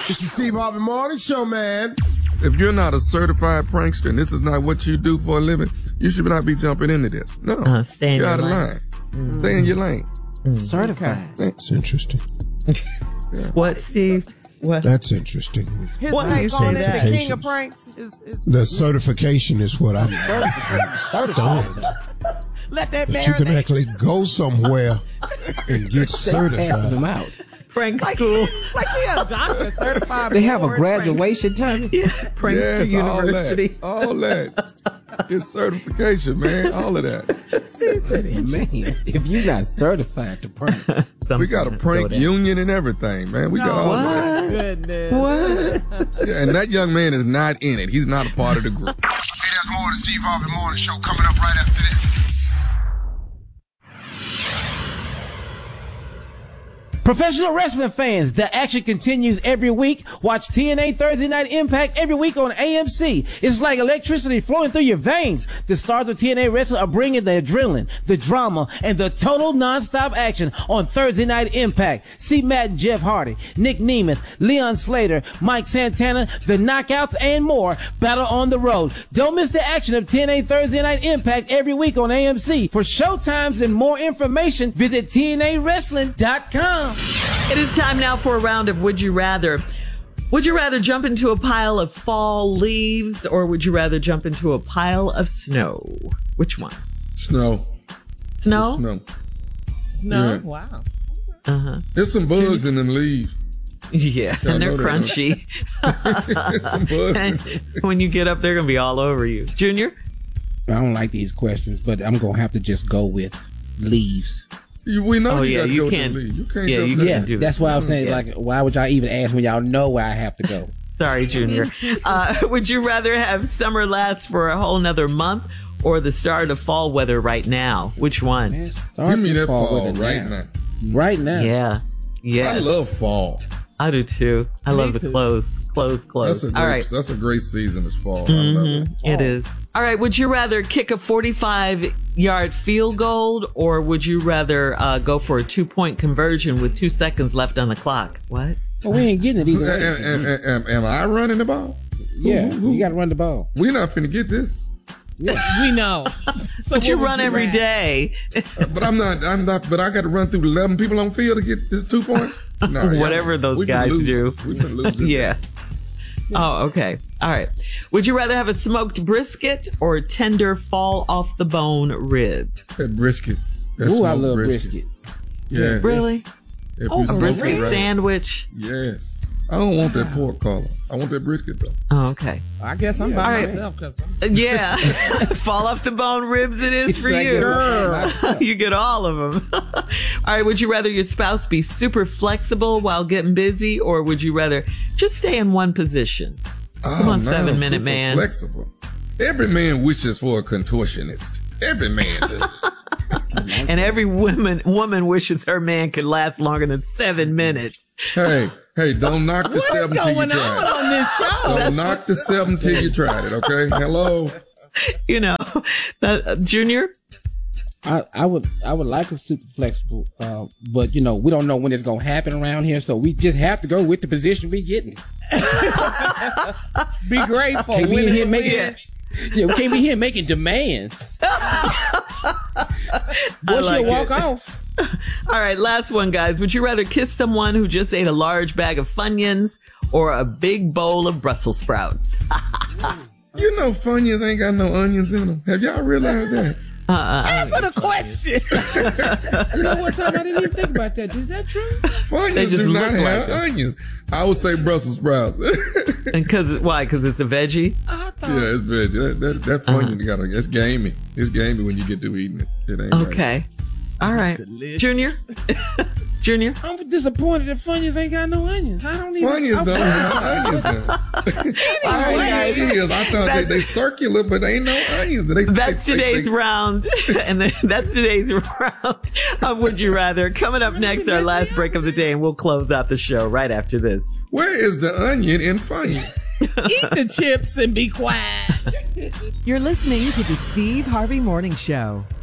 This is Steve Harvey Morning Show, man. If you're not a certified prankster and this is not what you do for a living, you should not be jumping into this. No, stay in you're your out of lane. line. Stay in your lane. Certified. That's interesting. Yeah. What, Steve? What? That's interesting. His Why you take say on it, that? the king of pranks, is The certification is what I'm stunned. let that That you can marinate. actually go somewhere and get certified. them out. Prank school. Like he a doctor certified. They have a before pranks. graduation time. Prankster Yes, University. all that. Get certification, man. All of that. Man, if you're not certified to prank, We got a prank union and everything, man. We got all of that. Goodness. what? Yeah, and that young man is not in it. He's not a part of the group. Hey, there's more of the Steve Harvey Morning Show coming up right after this. Professional wrestling fans, the action continues every week. Watch TNA Thursday Night Impact every week on AMC. It's like electricity flowing through your veins. The stars of TNA wrestling are bringing the adrenaline, the drama, and the total non-stop action on Thursday Night Impact. See Matt and Jeff Hardy, Nick Nemeth, Leon Slater, Mike Santana, the Knockouts, and more battle on the road. Don't miss the action of TNA Thursday Night Impact every week on AMC. For showtimes and more information, visit TNAWrestling.com. It is time now for a round of Would You Rather. Would you rather jump into a pile of fall leaves or would you rather jump into a pile of snow? Which one? Snow. Snow? Snow. No. Yeah. Wow. Uh-huh. There's some bugs in them leaves. Yeah, Yeah, I and they're know that. crunchy. There's some bugs in And them. when you get up, they're going to be all over you. Junior? I don't like these questions, but I'm gonna have to just go with leaves. We know Oh, you yeah, got to you go can't- to the league. You can't yeah, jump you in can't there. Yeah, do that's why I'm saying, Yeah. like, why would y'all even ask when y'all know where I have to go? Sorry, Junior. Would you rather have summer last for a whole nother month or the start of fall weather right now? Which one? Man, start Give me this that fall weather right now. Right now. Yeah. Yeah. I love fall. I do too. I love the too. clothes. Clothes. That's a great, All right. that's a great season. Is fall. I love it. It is. All right. Would you rather kick a 45-yard field goal or would you rather go for a 2-point conversion with 2 seconds left on the clock? What? Well, we ain't getting it either way. Am I running the ball? Yeah, who- you got to run the ball. We're not finna get this. We know. But you run every day. But I'm not. But I got to run through 11 people on field to get this 2 points. Nah, Whatever those we finna guys lose. do. We finna lose. this. Yeah. Oh, okay. All right. Would you rather have a smoked brisket or a tender fall off the bone rib? That brisket. That Ooh, I smoked love brisket. Yeah. Really? If A we smoke brisket it right. sandwich? Yes. I don't want that pork collar. I want that brisket though. Oh, okay. I guess I'm by All right. myself because Yeah. Fall off the bone ribs it is for Like you. this. You get all of them. All right. Would you rather your spouse be super flexible while getting busy or would you rather just stay in one position? Come on, 7 Minute super Man. Flexible. Every man wishes for a contortionist. Every man does. And every woman wishes her man could last longer than 7 minutes. Hey, don't knock the 7 till you going tried it. on this show? Don't knock the 7 till you tried it, okay? Hello? You know, Junior? I would like a super flexible, but you know we don't know when it's gonna happen around here, so we just have to go with the position we getting. Be grateful. Can't be When in here it making, win. yeah, we can't be here making demands. Boy, like she'll walk it. off. All right, last one, guys. Would you rather kiss someone who just ate a large bag of Funyuns or a big bowl of Brussels sprouts? You know Funyuns ain't got no onions in them. Have y'all realized that? Answer the question. You know what time I didn't even think about that. Is that true? Funyuns They just do not look like have them. onions. I would say Brussels sprouts. And why? Because it's a veggie? Yeah, it's veggie. That Funyun it's gamey. It's gamey when you get through eating it. It ain't right. Okay. All right. Junior? Junior? I'm disappointed that Funyuns ain't got no onions. I don't even. Funyuns don't have onions in them. All right, guys. I thought they circular, but they ain't no onions. That's today's round. And that's today's round of Would You Rather. Coming up next, our last break of the day, and we'll close out the show right after this. Where is the onion in Funyun? Eat the chips and be quiet. You're listening to the Steve Harvey Morning Show.